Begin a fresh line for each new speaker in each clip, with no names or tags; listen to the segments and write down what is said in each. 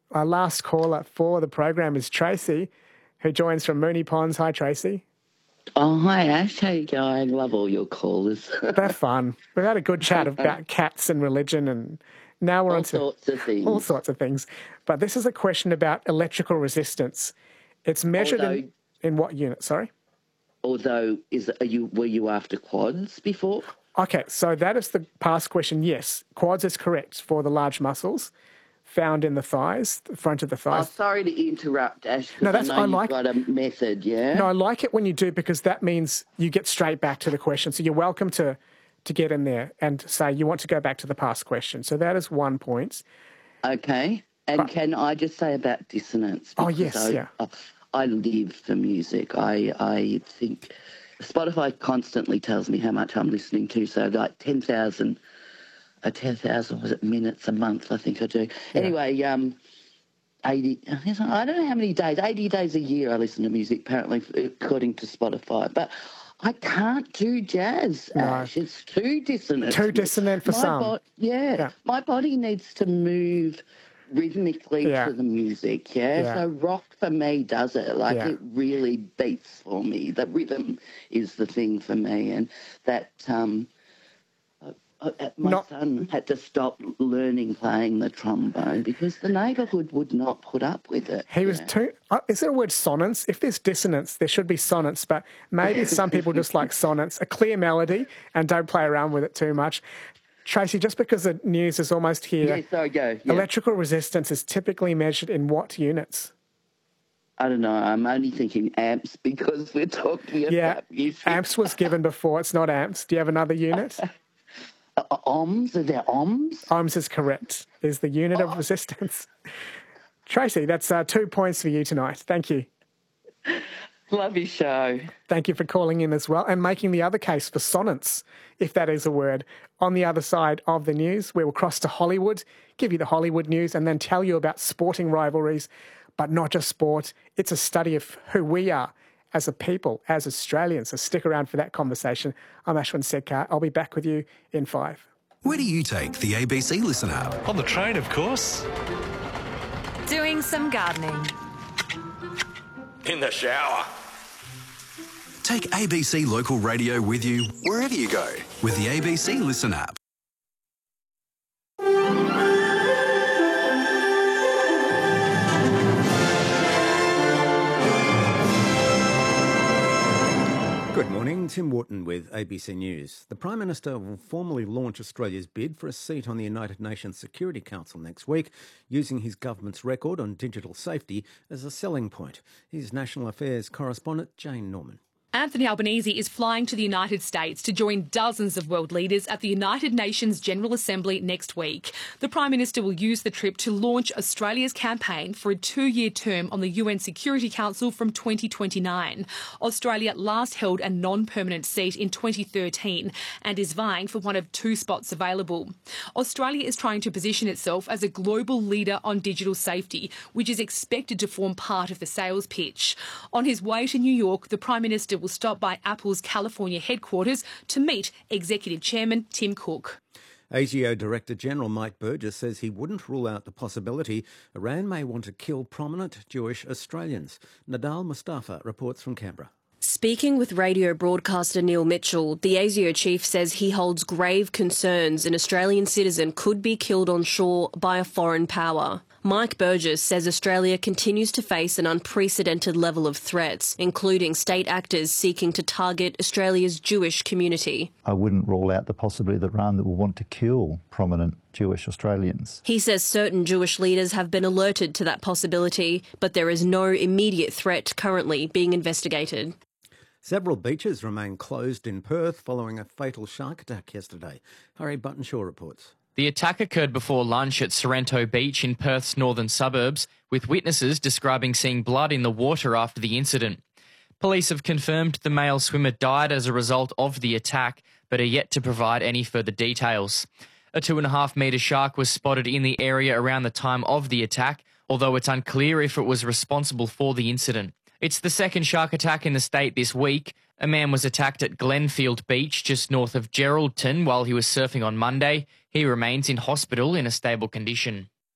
Our last caller for the program is Tracy, who joins from Moonee Ponds. Hi, Tracy.
Oh, hi, Ash. How you going? Love all your callers.
They're fun. We've had a good chat about cats and religion, and now we're
all
on to
sorts of things.
all sorts of things. But this is a question about electrical resistance. It's measured in what unit? Sorry.
Although, were you after quads before?
Okay, so that is the past question. Yes, quads is correct for the large muscles found in the thighs, the front of the thighs.
Oh, sorry to interrupt, Ash.
No,
you've got a method, yeah?
No, I like it when you do, because that means you get straight back to the question. So you're welcome to get in there and say you want to go back to the past question. So that is 1 point.
Okay. And can I just say about dissonance?
Oh, yes,
I live for music. I think Spotify constantly tells me how much I'm listening to, so like 10,000 minutes a month, I think I do. Yeah. Anyway, 80, I don't know how many days, 80 days a year I listen to music, apparently, according to Spotify. But I can't do jazz, Ash. It's too dissonant.
Too dissonant for some.
My body needs to move rhythmically to the music, So rock for me does it. It really beats for me. The rhythm is the thing for me. And that... my son had to stop playing the trombone because the neighbourhood would not put up with it.
He was too... is there a word sonance? If there's dissonance, there should be sonance, but maybe some people just like sonance, a clear melody, and don't play around with it too much. Tracy, just because the news is almost here, electrical resistance is typically measured in what units?
I don't know. I'm only thinking amps because we're talking about music.
Amps was given before. It's not amps. Do you have another unit?
Ohms? Are there ohms?
Ohms is correct. Is the unit of resistance. Tracy, that's 2 points for you tonight. Thank you.
Love your show.
Thank you for calling in as well and making the other case for sonance, if that is a word. On the other side of the news, we will cross to Hollywood, give you the Hollywood news, and then tell you about sporting rivalries, but not just sport. It's a study of who we are as a people, as Australians. So stick around for that conversation. I'm Ashwin Sedkar. I'll be back with you in 5.
Where do you take the ABC Listen app?
On the train, of course.
Doing some gardening.
In the shower.
Take ABC Local Radio with you wherever you go with the ABC Listen app.
Good morning, Tim Wharton with ABC News. The Prime Minister will formally launch Australia's bid for a seat on the United Nations Security Council next week, using his government's record on digital safety as a selling point. Here's National Affairs correspondent Jane Norman.
Anthony Albanese is flying to the United States to join dozens of world leaders at the United Nations General Assembly next week. The Prime Minister will use the trip to launch Australia's campaign for a 2-year term on the UN Security Council from 2029. Australia last held a non-permanent seat in 2013 and is vying for one of 2 spots available. Australia is trying to position itself as a global leader on digital safety, which is expected to form part of the sales pitch. On his way to New York, the Prime Minister will stop by Apple's California headquarters to meet Executive Chairman Tim Cook.
ASIO Director General Mike Burgess says he wouldn't rule out the possibility Iran may want to kill prominent Jewish Australians. Nadal Mustafa reports from Canberra.
Speaking with radio broadcaster Neil Mitchell, the ASIO chief says he holds grave concerns an Australian citizen could be killed on shore by a foreign power. Mike Burgess says Australia continues to face an unprecedented level of threats, including state actors seeking to target Australia's Jewish community.
I wouldn't rule out the possibility that Iran will want to kill prominent Jewish Australians.
He says certain Jewish leaders have been alerted to that possibility, but there is no immediate threat currently being investigated.
Several beaches remain closed in Perth following a fatal shark attack yesterday. Harry Buttonshaw reports.
The attack occurred before lunch at Sorrento Beach in Perth's northern suburbs, with witnesses describing seeing blood in the water after the incident. Police have confirmed the male swimmer died as a result of the attack, but are yet to provide any further details. A 2.5-metre shark was spotted in the area around the time of the attack, although it's unclear if it was responsible for the incident. It's the second shark attack in the state this week. A man was attacked at Glenfield Beach, just north of Geraldton, while he was surfing on Monday. He remains in hospital in a stable condition.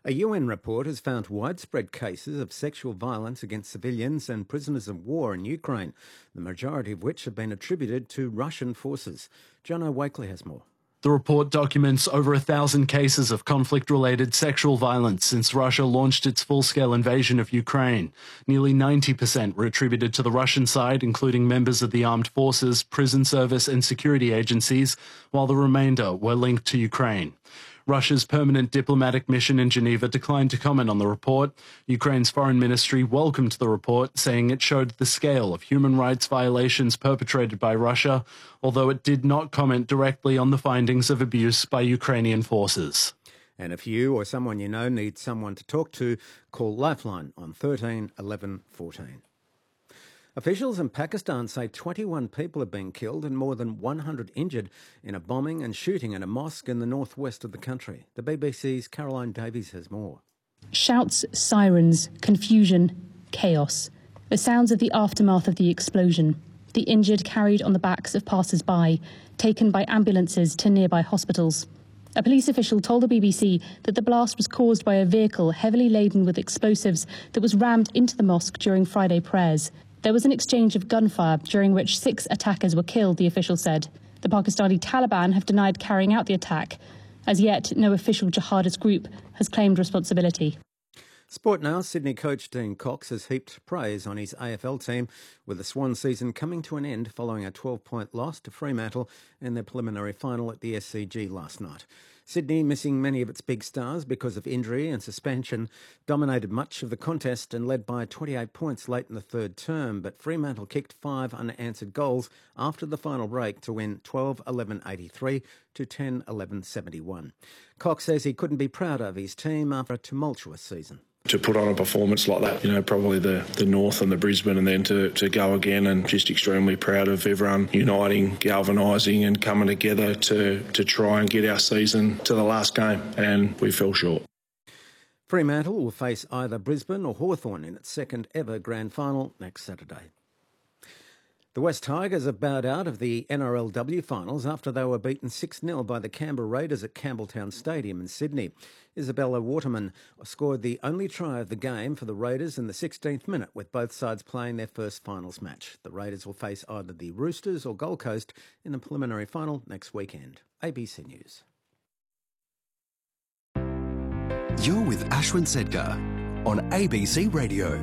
A UN report has found widespread cases of sexual violence against civilians and prisoners of war in Ukraine, the majority of which have been attributed to Russian forces. Jono Wakely has more.
The report documents over 1,000 cases of conflict-related sexual violence since Russia launched its full-scale invasion of Ukraine. Nearly 90% were attributed to the Russian side, including members of the armed forces, prison service and security agencies, while the remainder were linked to Ukraine. Russia's permanent diplomatic mission in Geneva declined to comment on the report. Ukraine's foreign ministry welcomed the report, saying it showed the scale of human rights violations perpetrated by Russia, although it did not comment directly on the findings of abuse by Ukrainian forces.
And if you or someone you know needs someone to talk to, call Lifeline on 13 11 14. Officials in Pakistan say 21 people have been killed and more than 100 injured in a bombing and shooting at a mosque in the northwest of the country. The BBC's Caroline Davies has more.
Shouts, sirens, confusion, chaos. The sounds of the aftermath of the explosion. The injured carried on the backs of passers-by, taken by ambulances to nearby hospitals. A police official told the BBC that the blast was caused by a vehicle heavily laden with explosives that was rammed into the mosque during Friday prayers. There was an exchange of gunfire during which 6 attackers were killed, the official said. The Pakistani Taliban have denied carrying out the attack. As yet, no official jihadist group has claimed responsibility.
Sport now. Sydney coach Dean Cox has heaped praise on his AFL team, with the Swan season coming to an end following a 12-point loss to Fremantle in their preliminary final at the SCG last night. Sydney, missing many of its big stars because of injury and suspension, dominated much of the contest and led by 28 points late in the third term, but Fremantle kicked 5 unanswered goals after the final break to win 12-11-83 to 10-11-71. Cox says he couldn't be prouder of his team after a tumultuous season.
To put on a performance like that, probably the North and the Brisbane, and then to go again, and just extremely proud of everyone uniting, galvanising and coming together to try and get our season to the last game, and we fell short.
Fremantle will face either Brisbane or Hawthorn in its second ever grand final next Saturday. The West Tigers have bowed out of the NRLW finals after they were beaten 6-0 by the Canberra Raiders at Campbelltown Stadium in Sydney. Isabella Waterman scored the only try of the game for the Raiders in the 16th minute, with both sides playing their first finals match. The Raiders will face either the Roosters or Gold Coast in the preliminary final next weekend. ABC News.
You're with Ashwin Sedgar on ABC Radio.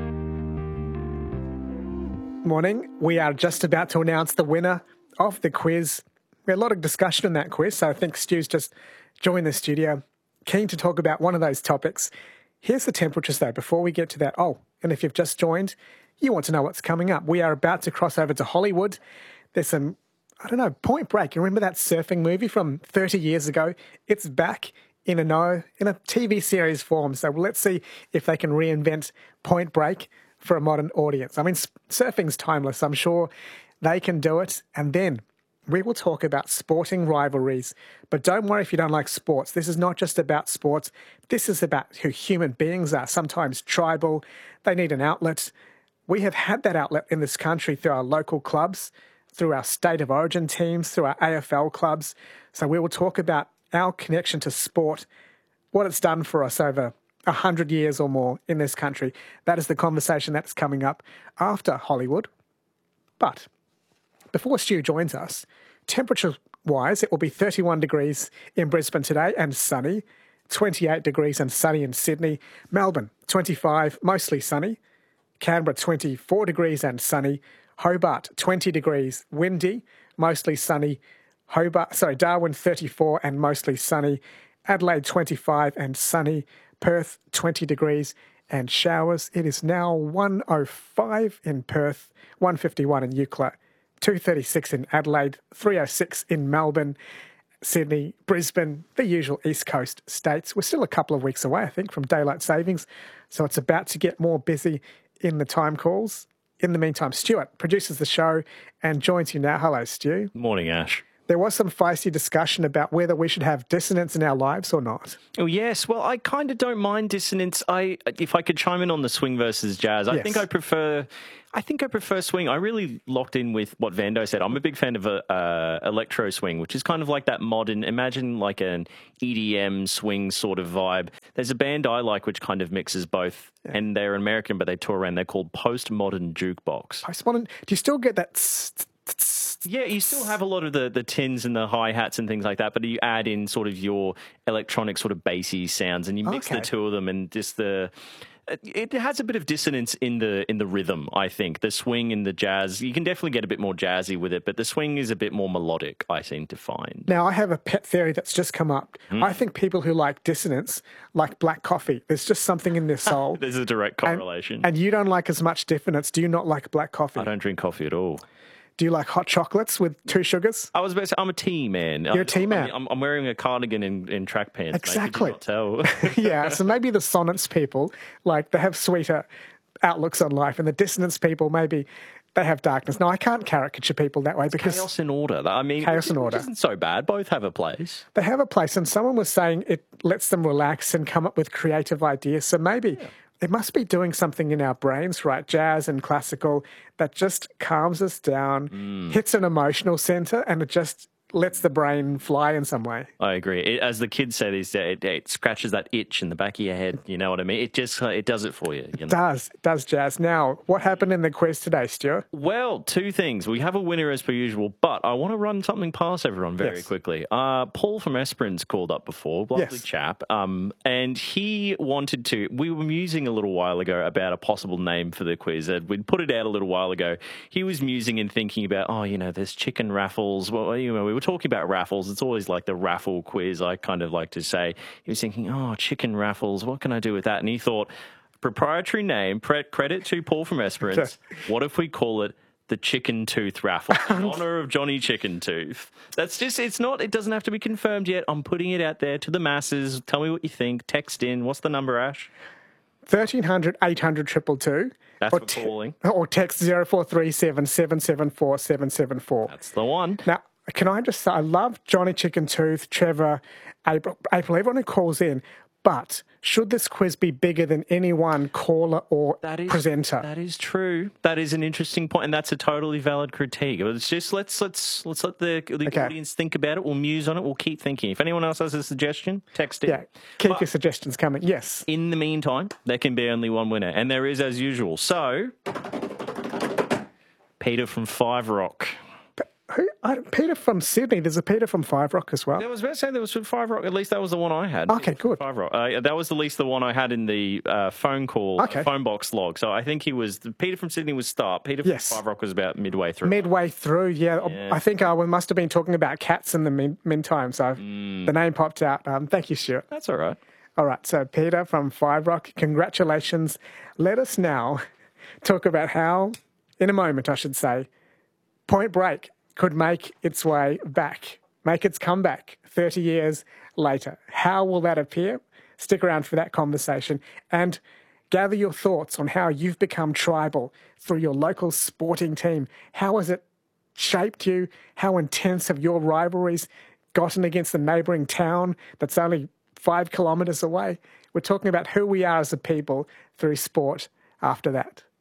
Morning. We are just about to announce the winner of the quiz. We had a lot of discussion in that quiz, so I think Stu's just joined the studio, keen to talk about one of those topics. Here's the temperatures, though, before we get to that. Oh, and if you've just joined, you want to know what's coming up. We are about to cross over to Hollywood. There's some, Point Break. You remember that surfing movie from 30 years ago? It's back in a TV series form. So let's see if they can reinvent Point Break for a modern audience. I mean, surfing's timeless. I'm sure they can do it. And then we will talk about sporting rivalries. But don't worry if you don't like sports. This is not just about sports. This is about who human beings are, sometimes tribal. They need an outlet. We have had that outlet in this country through our local clubs, through our state of origin teams, through our AFL clubs. So we will talk about our connection to sport, what it's done for us over 100 years or more in this country. That is the conversation that's coming up after Hollywood. But before Stu joins us, temperature-wise, it will be 31 degrees in Brisbane today and sunny, 28 degrees and sunny in Sydney, Melbourne 25, mostly sunny, Canberra 24 degrees and sunny, Hobart 20 degrees, windy, mostly sunny, Darwin 34 and mostly sunny, Adelaide 25 and sunny, Perth 20 degrees and showers. It is now 105 in Perth, 151 in Eucla, 236 in Adelaide, 306 in Melbourne, Sydney, Brisbane, the usual East Coast states. We're still a couple of weeks away, I think, from daylight savings, so it's about to get more busy in the time calls. In the meantime, Stuart produces the show and joins you now. Hello, Stu.
Morning, Ash.
there was some feisty discussion about whether we should have dissonance in our lives or not.
Oh, yes. Well, I kind of don't mind dissonance. If I could chime in on the swing versus jazz, I think I prefer swing. I really locked in with what Vando said. I'm a big fan of electro swing, which is kind of like that modern, imagine like an EDM swing sort of vibe. There's a band I like which kind of mixes both, and they're American, but they tour around. They're called Postmodern Jukebox.
Postmodern? Do you still get that?
Yeah, you still have a lot of the tins and the hi-hats and things like that, but you add in sort of your electronic sort of bassy sounds, and you mix the two of them, and just it has a bit of dissonance in the rhythm, I think. The swing and the jazz, you can definitely get a bit more jazzy with it, but the swing is a bit more melodic, I seem to find.
Now, I have a pet theory that's just come up. I think people who like dissonance like black coffee. There's just something in their soul.
There's a direct correlation.
And you don't like as much dissonance. Do you not like black coffee?
I don't drink coffee at all.
Do you like hot chocolates with 2 sugars?
I was about to say, I'm a tea man.
You're a tea man.
I'm wearing a cardigan in track pants.
Exactly.
Mate, could you not tell?
Yeah, so maybe the sonnets people, like, they have sweeter outlooks on life, and the dissonance people, maybe they have darkness. No, I can't caricature people that way because...
Chaos and order. I mean,
chaos and order.
Which isn't so bad. Both have a place.
They have a place, and someone was saying it lets them relax and come up with creative ideas. So maybe... Yeah. It must be doing something in our brains, right? Jazz and classical that just calms us down, hits an emotional center, and it just lets the brain fly in some way.
I agree. As the kids say these days, it scratches that itch in the back of your head. You know what I mean? It just it does it for you. You know?
It does, Jazz. Now, what happened in the quiz today, Stuart?
Well, 2 things. We have a winner as per usual, but I want to run something past everyone very quickly. Paul from Esperance called up before, lovely chap, and he wanted to. We were musing a little while ago about a possible name for the quiz. We'd put it out a little while ago. He was musing and thinking about, there's chicken raffles. Well, we were talking about raffles. It's always like the raffle quiz, I kind of like to say. He was thinking, chicken raffles, what can I do with that? And he thought, proprietary name, credit to Paul from Esperance, what if we call it the Chicken Tooth Raffle in honour of Johnny Chicken Tooth? That's just, it doesn't have to be confirmed yet. I'm putting it out there to the masses. Tell me what you think. Text in. What's the number, Ash?
1300 800 222.
That's for calling.
Or text 0437 774 774.
That's the one.
Now, can I just say, I love Johnny Chicken Tooth, Trevor, April, everyone who calls in, but should this quiz be bigger than any one caller or presenter?
That is true. That is an interesting point, and that's a totally valid critique. But it's just let's let the audience think about it. We'll muse on it. We'll keep thinking. If anyone else has a suggestion, text it.
Yeah, keep your suggestions coming. Yes.
In the meantime, there can be only one winner, and there is as usual. So, Peter from Five Rock.
Peter from Sydney. There's a Peter from Five Rock as well.
I was about to say there was Five Rock. At least that was the one I had.
Okay, good.
Five Rock. That was at least the one I had in the phone box log. So I think Peter from Sydney was start. Peter from Five Rock was about midway through.
Midway through, yeah. I think we must have been talking about cats in the meantime. So the name popped out. Thank you, Stuart.
That's all right.
All right. So Peter from Five Rock, congratulations. Let us now talk about how, in a moment, I should say, Point Break could make its way back, make its comeback 30 years later. How will that appear? Stick around for that conversation and gather your thoughts on how you've become tribal through your local sporting team. How has it shaped you? How intense have your rivalries gotten against the neighbouring town that's only 5 kilometres away? We're talking about who we are as a people through sport after that.